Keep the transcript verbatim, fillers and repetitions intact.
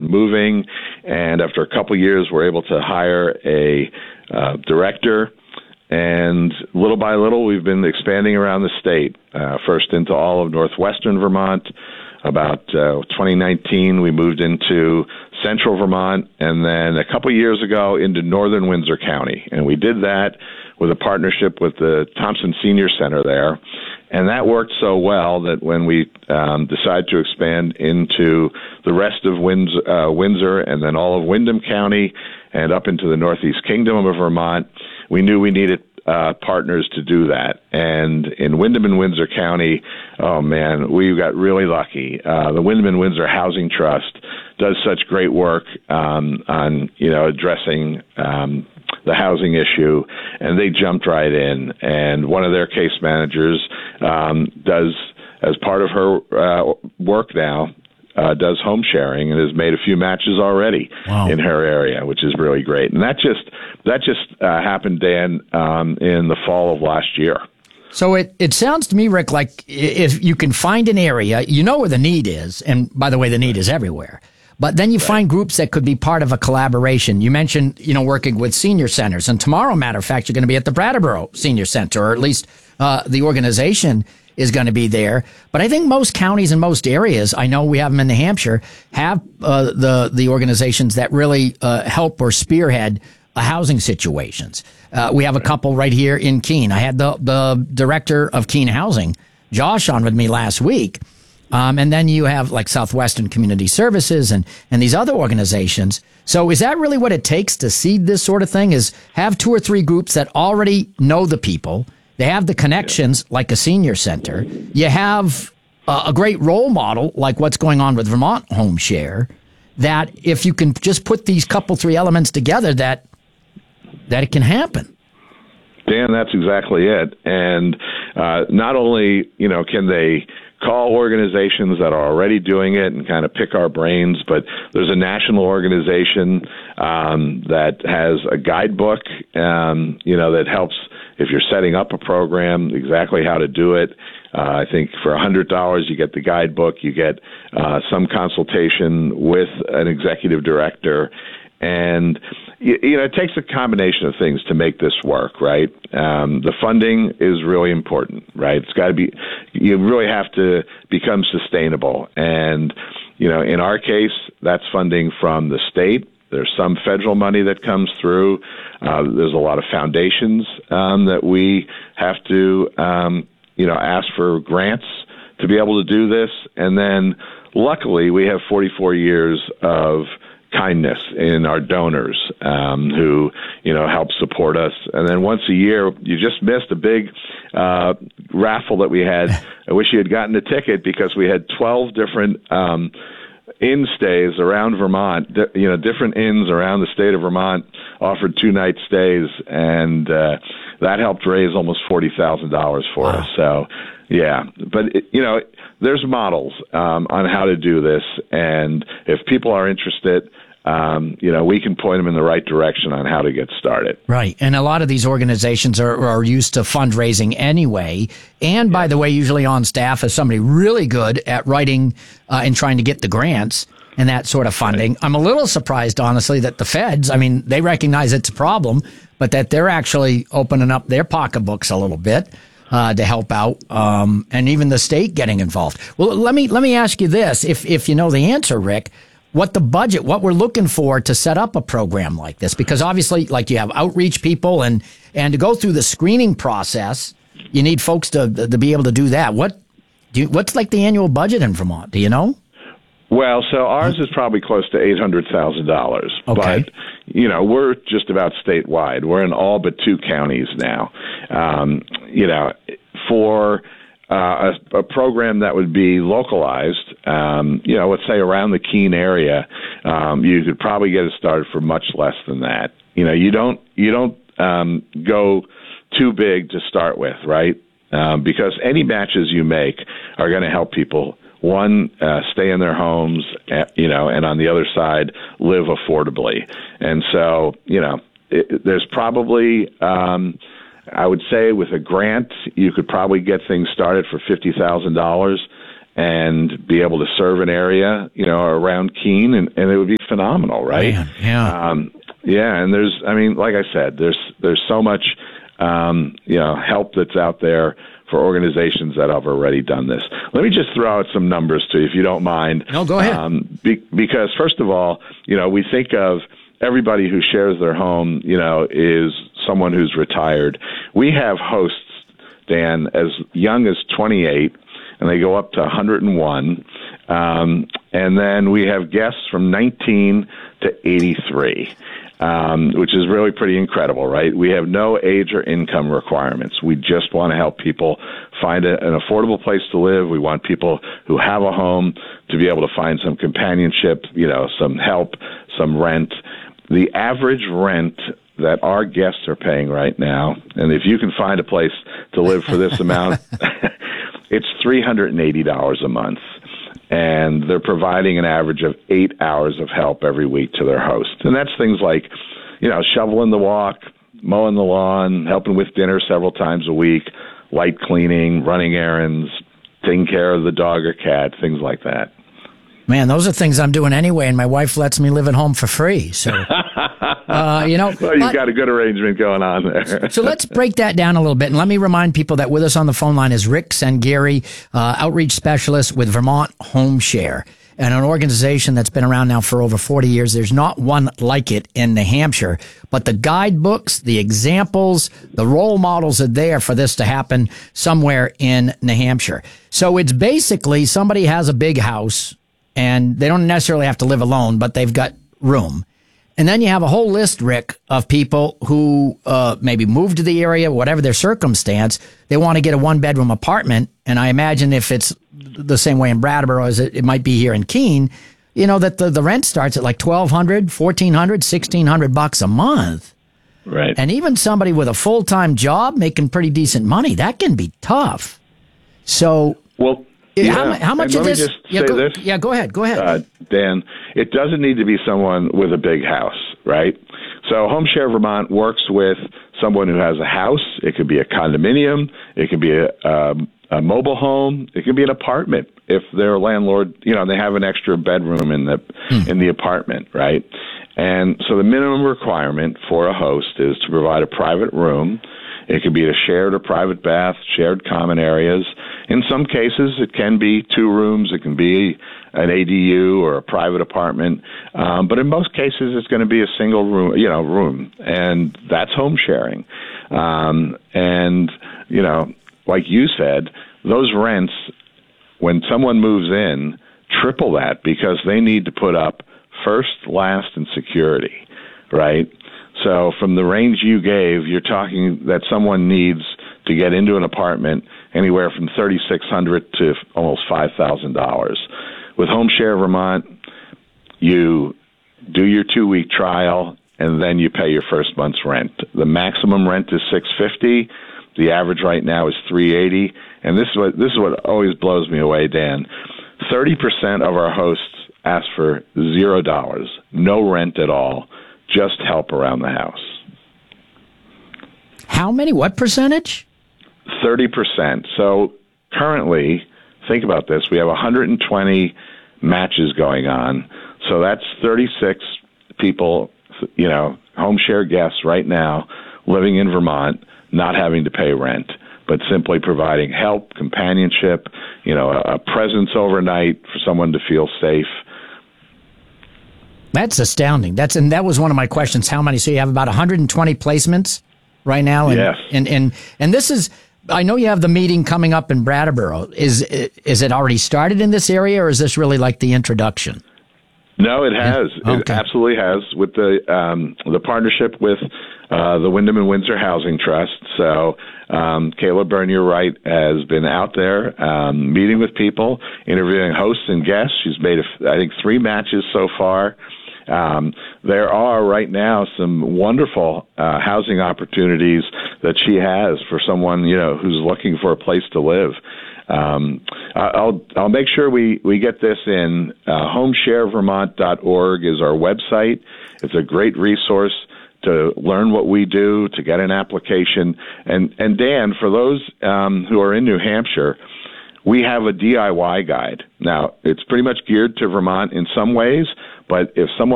moving, and after a couple years, we're able to hire a uh, director. And little by little, we've been expanding around the state, uh, first into all of northwestern Vermont. About uh, twenty nineteen, we moved into central Vermont, and then a couple years ago into northern Windsor County. And we did that with a partnership with the Thompson Senior Center there. And that worked so well that when we um, decided to expand into the rest of Windsor, uh, Windsor and then all of Windham County and up into the Northeast Kingdom of Vermont, we knew we needed uh, partners to do that. And in Windham and Windsor County, oh man, we got really lucky. Uh, the Windham and Windsor Housing Trust does such great work um, on, you know, addressing um, the housing issue, and they jumped right in. And one of their case managers um, does, as part of her uh, work now, Uh, does home sharing and has made a few matches already wow. in her area, which is really great. And that just that just uh, happened, Dan, um, in the fall of last year. So it, it sounds to me, Rick, like if you can find an area, you know where the need is, and by the way, the need is everywhere. But then you right. find groups that could be part of a collaboration. You mentioned, you know, working with senior centers. And tomorrow, matter of fact, you're going to be at the Brattleboro Senior Center, or at least uh, the organization is going to be there. But I think most counties and most areas, I know we have them in New Hampshire, have uh, the the organizations that really uh, help or spearhead uh, housing situations. Uh, we have a couple right here in Keene. I had the, the director of Keene Housing, Josh, on with me last week. Um, and then you have like Southwestern Community Services and, and these other organizations. So is that really what it takes to seed this sort of thing, is have two or three groups that already know the people? They have the connections like a senior center. You have a, a great role model like what's going on with Vermont Home Share, that if you can just put these couple, three elements together, that that it can happen. Dan, that's exactly it. And uh, not only, you know, can they call organizations that are already doing it and kind of pick our brains, but there's a national organization um, that has a guidebook, um, you know, that helps if you're setting up a program, exactly how to do it. Uh, I think for one hundred dollars, you get the guidebook, you get uh, some consultation with an executive director, and you, you know, it takes a combination of things to make this work, right? Um, the funding is really important, right? It's got to be, you really have to become sustainable. And, you know, in our case, that's funding from the state. There's some federal money that comes through. Uh, there's a lot of foundations um, that we have to, um, you know, ask for grants to be able to do this. And then, luckily, we have forty-four years of kindness in our donors um, who, you know, help support us. And then once a year, you just missed a big uh, raffle that we had. I wish you had gotten a ticket, because we had twelve different um inn stays around Vermont, you know, different inns around the state of Vermont offered two-night stays, and uh, that helped raise almost forty thousand dollars for wow. us. So, yeah, but, it, you know, there's models um, on how to do this, and if people are interested, um, you know, we can point them in the right direction on how to get started. Right. And a lot of these organizations are, are used to fundraising anyway. And by the way, usually on staff is somebody really good at writing uh, and trying to get the grants and that sort of funding. Right. I'm a little surprised, honestly, that the feds, I mean, they recognize it's a problem, but that they're actually opening up their pocketbooks a little bit uh, to help out, um, and even the state getting involved. Well, let me let me ask you this, if if you know the answer, Rick. What the budget, what we're looking for to set up a program like this, because obviously, like, you have outreach people, and and to go through the screening process, you need folks to to be able to do that. What do you, what's like the annual budget in Vermont? Do you know? Well, so ours is probably close to eight hundred thousand dollars, okay. But you know, we're just about statewide. We're in all but two counties now. Um, you know, for Uh, a, a program that would be localized, um, you know, let's say around the Keene area, um, you could probably get it started for much less than that. You know, you don't you don't um, go too big to start with, right? Um, because any matches you make are going to help people, one, uh, stay in their homes, uh, you know, and on the other side, live affordably. And so, you know, it, there's probably um, I would say with a grant, you could probably get things started for fifty thousand dollars. and be able to serve an area, you know, around Keene, and, and it would be phenomenal, right? Man, yeah. Um, yeah, and there's, I mean, like I said, there's there's so much, um, you know, help that's out there for organizations that have already done this. Let me just throw out some numbers to you, if you don't mind. No, go ahead. Um, be, because first of all, you know, we think of everybody who shares their home, you know, is someone who's retired. We have hosts, Dan, as young as twenty-eight, and they go up to one hundred one. Um, and then we have guests from nineteen to eighty-three, um, which is really pretty incredible, right? We have no age or income requirements. We just want to help people find a, an affordable place to live. We want people who have a home to be able to find some companionship, you know, some help, some rent. The average rent that our guests are paying right now, and if you can find a place to live for this amount, it's three hundred eighty dollars a month. And they're providing an average of eight hours of help every week to their host. And that's things like, you know, shoveling the walk, mowing the lawn, helping with dinner several times a week, light cleaning, running errands, taking care of the dog or cat, things like that. Man, those are things I'm doing anyway, and my wife lets me live at home for free. So, uh, you know. Well, you've but, got a good arrangement going on there. So let's break that down a little bit. And let me remind people that with us on the phone line is Rick Sangari, uh, outreach specialist with Vermont Home Share, and an organization that's been around now for over forty years. There's not one like it in New Hampshire, but the guidebooks, the examples, the role models are there for this to happen somewhere in New Hampshire. So it's basically somebody has a big house, and they don't necessarily have to live alone, but they've got room. And then you have a whole list, Rick, of people who uh, maybe moved to the area, whatever their circumstance, they want to get a one-bedroom apartment. And I imagine if it's the same way in Brattleboro as it, it might be here in Keene, you know, that the, the rent starts at like twelve hundred, fourteen hundred, sixteen hundred bucks a month. Right. And even somebody with a full-time job making pretty decent money, that can be tough. So... Well... Yeah. How, how much and of let this? Me just yeah, say go, this. yeah, go ahead. Go ahead. Uh, Dan, it doesn't need to be someone with a big house, right? So Home Share Vermont works with someone who has a house. It could be a condominium. It could be a, a, a mobile home. It could be an apartment if their landlord, you know, they have an extra bedroom in the hmm. in the apartment, right? And so the minimum requirement for a host is to provide a private room. It could be a shared or private bath, shared common areas. In some cases, it can be two rooms. It can be an A D U or a private apartment. Um, but in most cases, it's going to be a single room, you know, room. And that's home sharing. Um, and, you know, like you said, those rents, when someone moves in, triple that because they need to put up first, last, and security, right? So from the range you gave, you're talking that someone needs to get into an apartment anywhere from thirty-six hundred dollars to almost five thousand dollars. With Home Share Vermont, you do your two-week trial, and then you pay your first month's rent. The maximum rent is six hundred fifty dollars. The average right now is three hundred eighty dollars. And this is what this is what always blows me away, Dan. thirty percent of our hosts ask for zero dollars, no rent at all. Just help around the house. How many? What percentage? thirty percent. So currently, think about this, we have one hundred twenty matches going on. So that's thirty-six people, you know, home share guests right now living in Vermont, not having to pay rent, but simply providing help, companionship, you know, a, a presence overnight for someone to feel safe. That's astounding. That's and that was one of my questions. How many? So you have about one hundred twenty placements right now. And, yes. And and and this is. I know you have the meeting coming up in Brattleboro. Is is it already started in this area, or is this really like the introduction? No, it has. Yeah. Okay. It absolutely has. With the um, the partnership with uh, the Wyndham and Windsor Housing Trust. So um, Kayla Bernier Wright has been out there um, meeting with people, interviewing hosts and guests. She's made, a, I think, three matches so far. Um, there are right now some wonderful uh, housing opportunities that she has for someone, you know, who's looking for a place to live. Um, I'll I'll make sure we, we get this in. Uh, home share vermont dot org is our website. It's a great resource to learn what we do, to get an application. And, and Dan, for those um, who are in New Hampshire, we have a D I Y guide. Now, it's pretty much geared to Vermont in some ways, but if someone